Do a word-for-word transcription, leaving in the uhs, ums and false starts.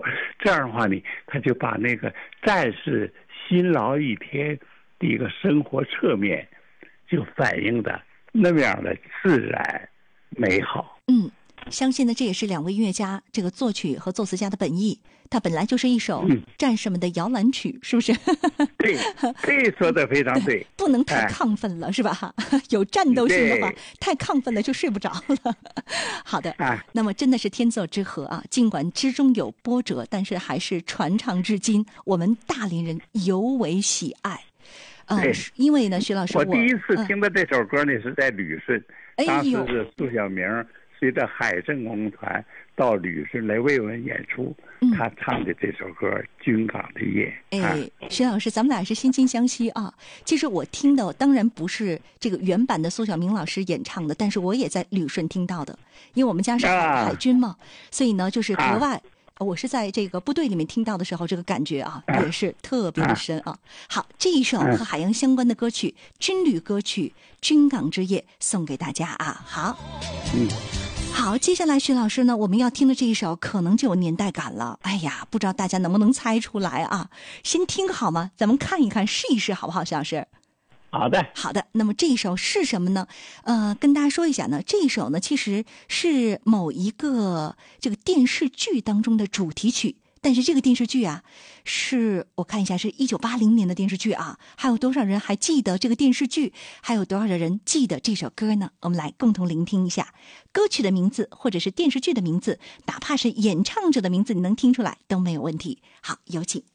后，这样的话呢，他就把那个战士辛劳一天的一个生活侧面，就反映的那么样的自然美好。 嗯，相信呢，这也是两位音乐家这个作曲和作词家的本意。它本来就是一首战士们的摇篮曲，是不是？ 对，这说的非常对， 不能太亢奋了，哎、是吧？有战斗性的话，太亢奋了就睡不着了。好的， 哎、 那么真的是天作之合啊！尽管之中有波折，但是还是传唱至今，我们大连人尤为喜爱。呃，因为呢，徐老师， 我第一次听的这首歌呢、嗯、是在旅顺， 哎、 当时是苏小明随着海政工团到旅顺来慰问演出。他唱的这首歌《军港的夜》。 哎，徐老师，咱们俩是惺惺相惜啊。其实我听的当然不是这个原版的苏小明老师演唱的，但是我也在旅顺听到的，因为我们家是海、啊、海军嘛，所以呢就是格外、啊，我是在这个部队里面听到的时候，这个感觉啊也是特别的深啊。好，这一首和海洋相关的歌曲，军旅歌曲《军港之夜》送给大家啊。好， 嗯。 好，接下来徐老师呢，我们要听的这一首可能就有年代感了。哎呀，不知道大家能不能猜出来啊？先听好吗？咱们看一看，试一试，好不好，徐老师？ 好的， 好的。那么这一首是什么呢？呃，跟大家说一下呢，这一首呢其实是某一个这个电视剧当中的主题曲。但是这个电视剧啊，是我看一下，是一九八零年的电视剧啊。还有多少人还记得这个电视剧？还有多少人记得这首歌呢？我们来共同聆听一下歌曲的名字，或者是电视剧的名字，哪怕是演唱者的名字，你能听出来都没有问题。好，有请。